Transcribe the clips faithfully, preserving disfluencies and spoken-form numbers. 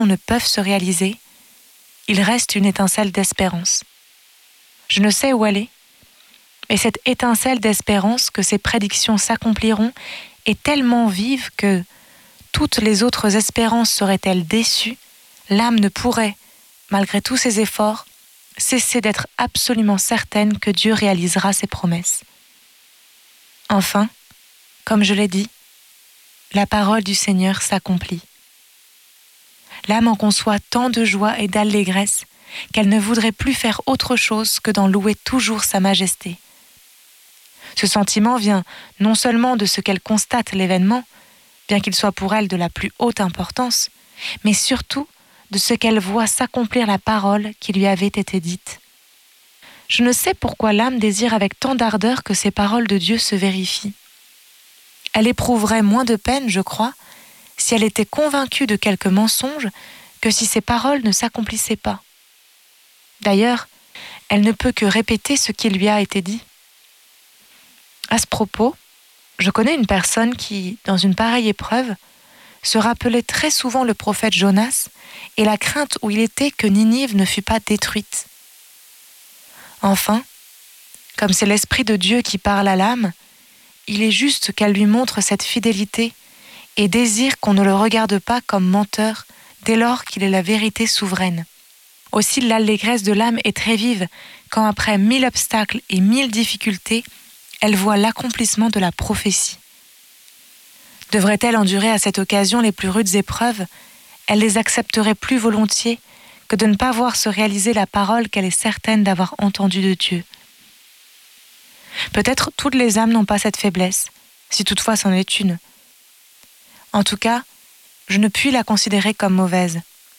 ne peuvent se réaliser, il reste une étincelle d'espérance. Je ne sais où elle est, mais cette étincelle d'espérance que ces prédictions s'accompliront est tellement vive que, toutes les autres espérances seraient-elles déçues, l'âme ne pourrait, malgré tous ses efforts, cesser d'être absolument certaine que Dieu réalisera ses promesses. Enfin, comme je l'ai dit, la parole du Seigneur s'accomplit. L'âme en conçoit tant de joie et d'allégresse qu'elle ne voudrait plus faire autre chose que d'en louer toujours sa majesté. Ce sentiment vient non seulement de ce qu'elle constate l'événement, bien qu'il soit pour elle de la plus haute importance, mais surtout de ce qu'elle voit s'accomplir la parole qui lui avait été dite. Je ne sais pourquoi l'âme désire avec tant d'ardeur que ces paroles de Dieu se vérifient. Elle éprouverait moins de peine, je crois, si elle était convaincue de quelque mensonge que si ces paroles ne s'accomplissaient pas. D'ailleurs, elle ne peut que répéter ce qui lui a été dit. À ce propos, je connais une personne qui, dans une pareille épreuve, se rappelait très souvent le prophète Jonas et la crainte où il était que Ninive ne fût pas détruite. Enfin, comme c'est l'Esprit de Dieu qui parle à l'âme, il est juste qu'elle lui montre cette fidélité et désire qu'on ne le regarde pas comme menteur dès lors qu'il est la vérité souveraine. Aussi l'allégresse de l'âme est très vive quand après mille obstacles et mille difficultés, elle voit l'accomplissement de la prophétie. Devrait-elle endurer à cette occasion les plus rudes épreuves, elle les accepterait plus volontiers que de ne pas voir se réaliser la parole qu'elle est certaine d'avoir entendue de Dieu. Peut-être toutes les âmes n'ont pas cette faiblesse, si toutefois c'en est une. En tout cas, je ne puis la considérer comme mauvaise.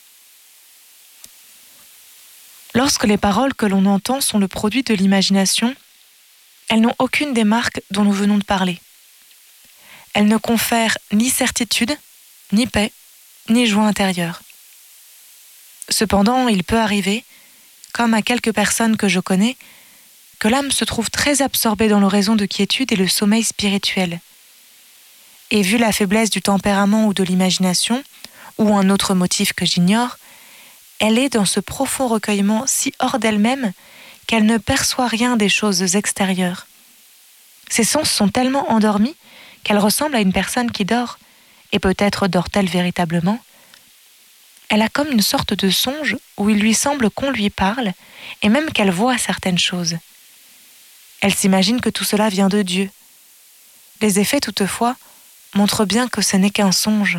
Lorsque les paroles que l'on entend sont le produit de l'imagination, elles n'ont aucune des marques dont nous venons de parler. Elles ne confèrent ni certitude, ni paix, ni joie intérieure. Cependant, il peut arriver, comme à quelques personnes que je connais, que l'âme se trouve très absorbée dans l'oraison de quiétude et le sommeil spirituel. Et vu la faiblesse du tempérament ou de l'imagination, ou un autre motif que j'ignore, elle est dans ce profond recueillement si hors d'elle-même qu'elle ne perçoit rien des choses extérieures. Ses sens sont tellement endormis qu'elle ressemble à une personne qui dort, et peut-être dort-elle véritablement. Elle a comme une sorte de songe où il lui semble qu'on lui parle, et même qu'elle voit certaines choses. Elle s'imagine que tout cela vient de Dieu. Les effets, toutefois, montrent bien que ce n'est qu'un songe.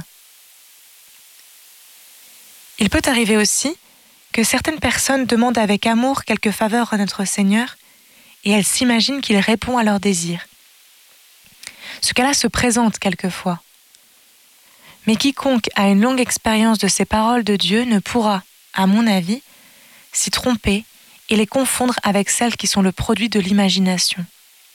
Il peut arriver aussi que certaines personnes demandent avec amour quelques faveurs à notre Seigneur, et elles s'imaginent qu'il répond à leurs désirs. Ce cas-là se présente quelquefois. Mais quiconque a une longue expérience de ces paroles de Dieu ne pourra, à mon avis, s'y tromper et les confondre avec celles qui sont le produit de l'imagination.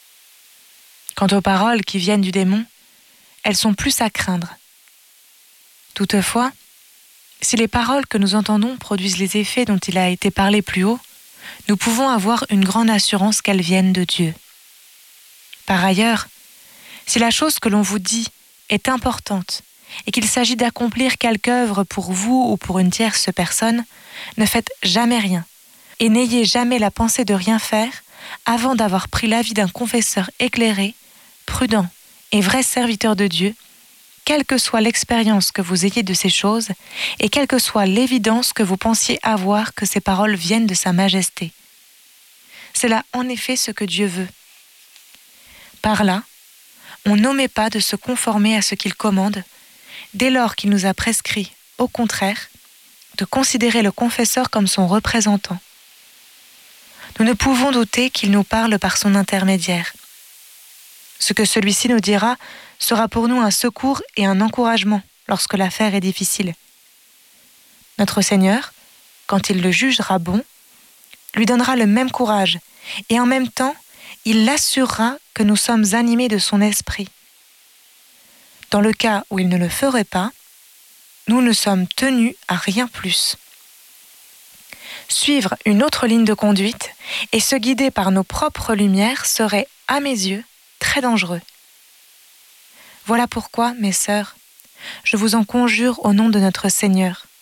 Quant aux paroles qui viennent du démon, elles sont plus à craindre. Toutefois, si les paroles que nous entendons produisent les effets dont il a été parlé plus haut, nous pouvons avoir une grande assurance qu'elles viennent de Dieu. Par ailleurs, si la chose que l'on vous dit est importante et qu'il s'agit d'accomplir quelque œuvre pour vous ou pour une tierce personne, ne faites jamais rien et n'ayez jamais la pensée de rien faire avant d'avoir pris l'avis d'un confesseur éclairé, prudent et vrai serviteur de Dieu, quelle que soit l'expérience que vous ayez de ces choses et quelle que soit l'évidence que vous pensiez avoir que ces paroles viennent de sa majesté. C'est là en effet ce que Dieu veut. Par là, on n'omet pas de se conformer à ce qu'il commande, dès lors qu'il nous a prescrit, au contraire, de considérer le confesseur comme son représentant. Nous ne pouvons douter qu'il nous parle par son intermédiaire. Ce que celui-ci nous dira sera pour nous un secours et un encouragement lorsque l'affaire est difficile. Notre Seigneur, quand il le jugera bon, lui donnera le même courage et en même temps, il l'assurera que nous sommes animés de son esprit. Dans le cas où il ne le ferait pas, nous ne sommes tenus à rien plus. Suivre une autre ligne de conduite et se guider par nos propres lumières serait, à mes yeux, très dangereux. Voilà pourquoi, mes sœurs, je vous en conjure au nom de notre Seigneur,